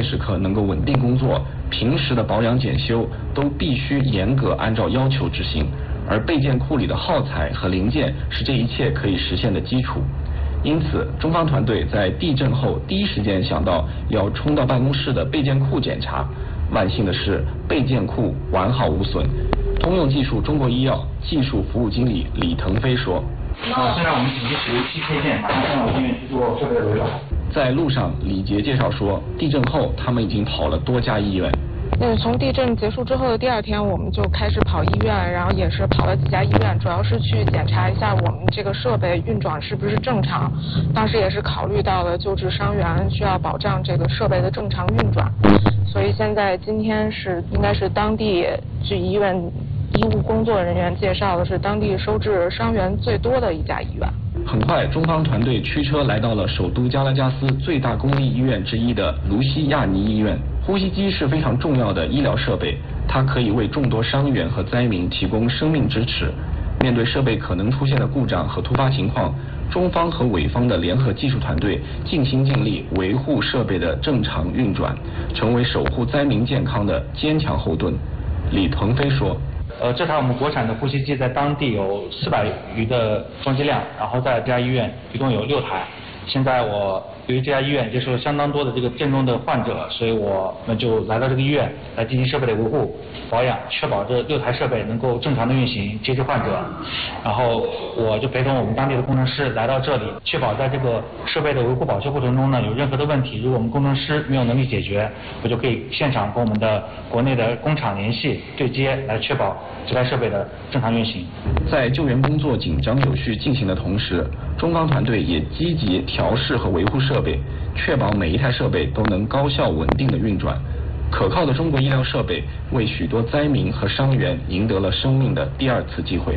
时刻能够稳定工作，平时的保养检修都必须严格按照要求执行，而备件库里的耗材和零件是这一切可以实现的基础。因此，中方团队在地震后第一时间想到要冲到办公室的备件库检查。万幸的是，备件库完好无损。通用技术中国医药技术服务经理李腾飞说：“ 现在我们紧急使用7配件，马上送到医院去做设备的维保。” 在路上，李杰介绍说，地震后他们已经跑了多家医院。 从地震结束之后的第2天，我们就开始跑医院，然后也是跑了几家医院，主要是去检查一下我们这个设备运转是不是正常。当时也是考虑到了救治伤员，需要保障这个设备的正常运转。所以今天应该是当地据医院医务工作人员介绍的是当地收治伤员最多的一家医院。 很快，中方团队驱车来到了首都加拉加斯最大公立医院之一的卢西亚尼医院。呼吸机是非常重要的医疗设备，它可以为众多伤员和灾民提供生命支持。面对设备可能出现的故障和突发情况，中方和伪方的联合技术团队尽心尽力维护设备的正常运转，成为守护灾民健康的坚强后盾。李腾飞说：“ 这台我们国产的呼吸机在当地有400余的装机量，然后在这家医院一共有6台。现在我由于这家医院接受了相当多的这个震动的患者，所以我们就来到这个医院来进行设备的维护保养，确保这6台设备能够正常的运行，接治患者。然后我就陪同我们当地的工程师来到这里，确保在这个设备的维护保修过程中呢，有任何的问题，如果我们工程师没有能力解决，我就可以现场跟我们的国内的工厂联系对接，来确保这台设备的正常运行。 在救援工作紧张有序进行的同时，中方团队也积极调试和维护设备，确保每一台设备都能高效稳定的运转。可靠的中国医疗设备为许多灾民和伤员赢得了生命的第2次机会。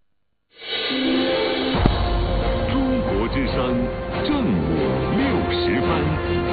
中国之声正午60分。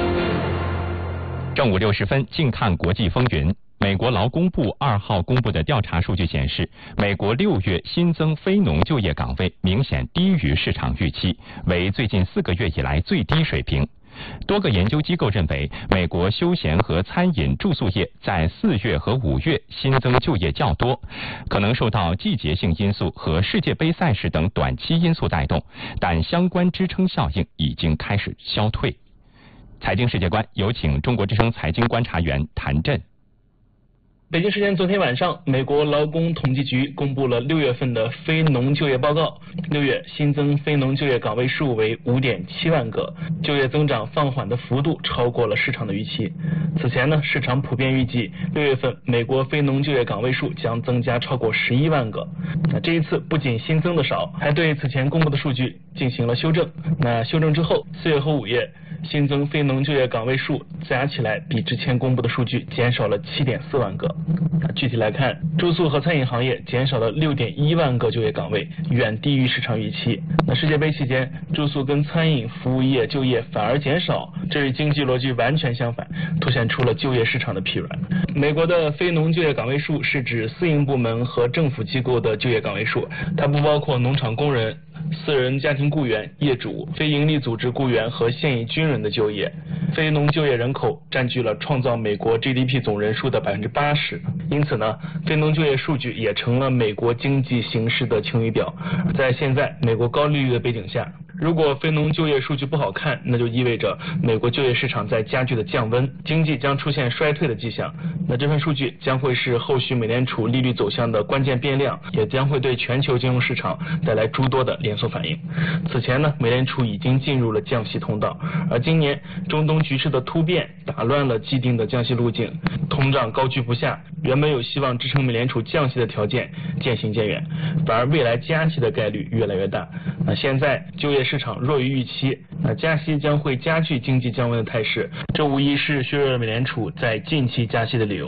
正午60分，近看国际风云。美国劳工部2号公布的调查数据显示，美国6月新增非农就业岗位明显低于市场预期，为最近4个月以来最低水平。多个研究机构认为，美国休闲和餐饮住宿业在4月和5月新增就业较多，可能受到季节性因素和世界杯赛事等短期因素带动，但相关支撑效应已经开始消退。财经世界观，有请中国之声财经观察员谭震。 北京时间昨天晚上，美国劳工统计局公布了6月份的非农就业报告。6月新增非农就业岗位数为 5.7 万个，就业增长放缓的幅度超过了市场的预期。此前呢，市场普遍预计6月份美国非农就业岗位数将增加超过11万个。那这一次不仅新增的少，还对此前公布的数据进行了修正。那修正之后，4月和5月新增非农就业岗位数加起来比之前公布的数据减少了 7.4 万个。具体来看，住宿和餐饮行业减少了 6.1 万个就业岗位，远低于市场预期。那世界杯期间，住宿跟餐饮服务业就业反而减少，这与经济逻辑完全相反，凸显出了就业市场的疲软。美国的非农就业岗位数是指私营部门和政府机构的就业岗位数，它不包括农场工人、私人家庭雇员、业主、非营利组织雇员和现役军人的就业。非农就业人口占据了创造美国 GDP 总人数的 80%， 因此呢，非农就业数据也成了美国经济形势的晴雨表。在现在美国高利率的背景下，如果非农就业数据不好看，那就意味着美国就业市场在加剧的降温，经济将出现衰退的迹象。那这份数据将会是后续美联储利率走向的关键变量，也将会对全球金融市场带来诸多的连锁反应。此前呢，美联储已经进入了降息通道，而今年中东局势的突变打乱了既定的降息路径，通胀高居不下，原本有希望支撑美联储降息的条件渐行渐远，反而未来加息的概率越来越大。那现在就业市场弱于预期，那加息将会加剧经济降温的态势，这无疑是削弱了美联储在近期加息的理由。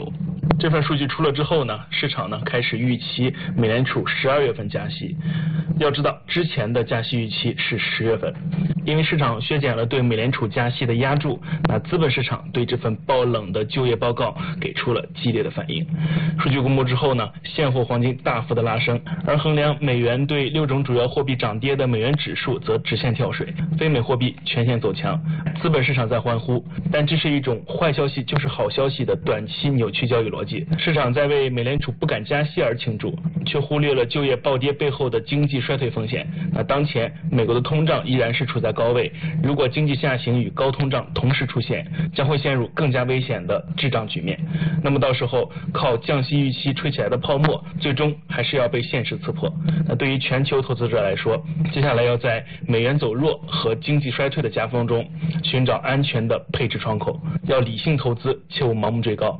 这份数据出了之后呢，市场呢开始预期美联储12月份加息。要知道之前的加息预期是10月份，因为市场削减了对美联储加息的压注，那资本市场对这份爆冷的就业报告给出了激烈的反应。数据公布之后呢，现货黄金大幅的拉升，而衡量美元对6种主要货币涨跌的美元指数则直线跳水，非美货币全线走强，资本市场在欢呼。但这是一种坏消息就是好消息的短期扭曲交易逻辑，市场在为美联储不敢加息而庆祝，却忽略了就业暴跌背后的经济衰退风险。那当前美国的通胀依然是处在高位，如果经济下行与高通胀同时出现，将会陷入更加危险的滞胀局面。那么到时候靠降息预期吹起来的泡沫，最终还是要被现实刺破。那对于全球投资者来说，接下来要在美元走弱和经济衰退的夹缝中寻找安全的配置窗口，要理性投资，切勿盲目追高。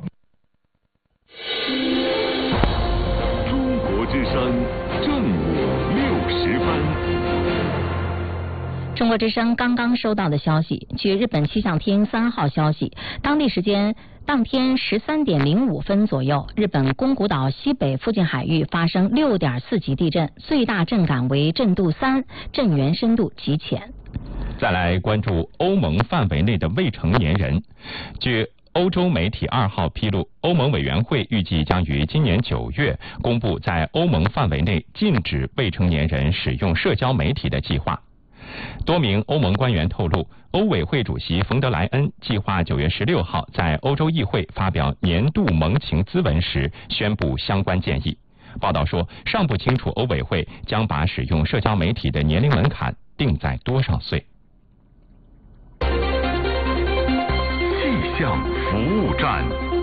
中国之声正午60分。 中国之声刚刚收到的消息，据日本气象厅3号消息，当地时间当天13点05分左右，日本宫古岛西北附近海域发生6.4级地震，最大震感为震度3，震源深度极浅。 再来关注欧盟范围内的未成年人。据欧洲媒体2号披露，欧盟委员会预计将于今年9月公布在欧盟范围内禁止未成年人使用社交媒体的计划。多名欧盟官员透露，欧委会主席冯德莱恩计划9月16号在欧洲议会发表年度盟情咨文时宣布相关建议。报道说，尚不清楚欧委会将把使用社交媒体的年龄门槛定在多少岁。 气象服务站。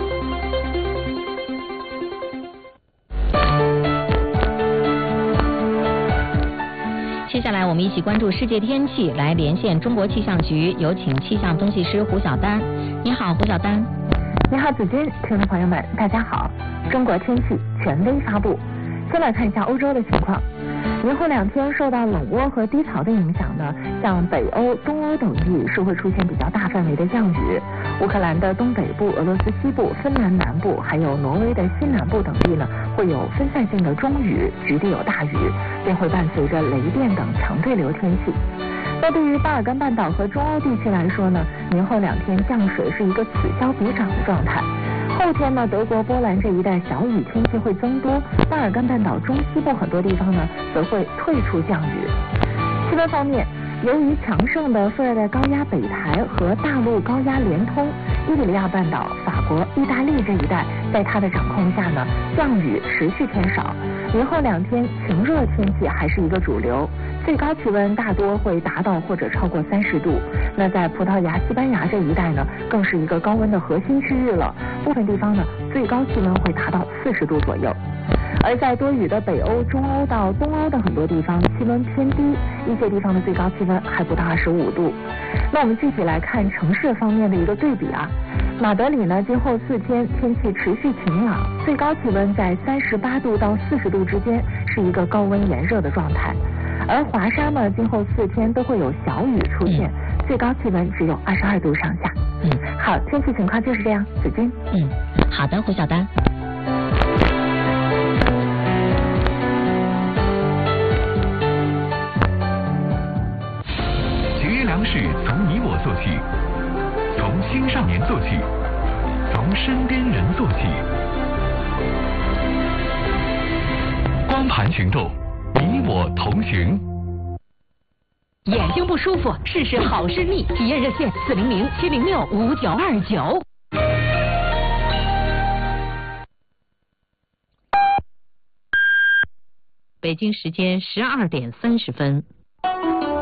接下来我们一起关注世界天气，来连线中国气象局，有请气象分析师胡晓丹。你好，胡晓丹。 你好，子君，听众朋友们，大家好。中国天气权威发布。先来看一下欧洲的情况。明后2天受到冷涡和低槽的影响呢，像北欧、东欧等地是会出现比较大范围的降雨。乌克兰的东北部、俄罗斯西部、芬兰南部，还有挪威的西南部等地呢，会有分散性的中雨，局地有大雨，并会伴随着雷电等强对流天气。那对于巴尔干半岛和中欧地区来说呢，明后2天降水是一个此消彼长的状态。后天呢，德国、波兰这一带小雨天气会增多，巴尔干半岛中西部很多地方呢，则会退出降雨。气温方面，由于强盛的副热带高压北台和大陆高压连通，伊比利亚半岛、法国、意大利这一带，在它的掌控下呢，降雨持续偏少。明后2天晴热天气还是一个主流，最高气温大多会达到或者超过30度。那在葡萄牙、西班牙这一带呢，更是一个高温的核心区域了，部分地方呢，最高气温会达到40度左右。而在多雨的北欧、中欧到东欧的很多地方，气温偏低，一些地方的最高气温还不到25度。那我们具体来看城市方面的一个对比啊，马德里呢，今后4天天气持续晴朗，最高气温在38度到40度之间，是一个高温炎热的状态。而华沙呢，今后4天都会有小雨出现，最高气温只有22度上下。好，天气情况就是这样，子君。 好的，胡晓丹。 节约粮食从你我做起，从青少年做起，从身边人做起。光盘行动，你我同行。 眼睛不舒服，试试好视力，体验热线400-706-5929。 北京时间12点30分。